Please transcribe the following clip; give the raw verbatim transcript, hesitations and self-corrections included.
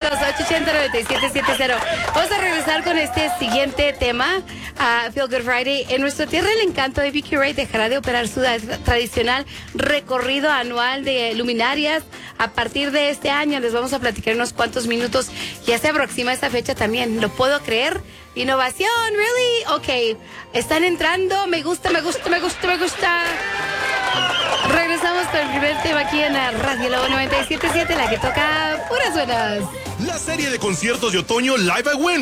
ocho ochenta, noventa y siete setenta. Vamos a regresar con este siguiente tema, uh, Feel Good Friday. En nuestra tierra el encanto de Vicky Ray dejará de operar su tradicional recorrido anual de luminarias. A partir de este año les vamos a platicar unos cuantos minutos. Ya se aproxima esta fecha también. ¿Lo puedo creer? Innovación, really? Ok. Están entrando. Me gusta, me gusta, me gusta, me gusta. Regresamos con el primer tema aquí en la Radio Lobo noventa y siete punto siete, la que toca puras buenas. La serie de conciertos de otoño Live at Win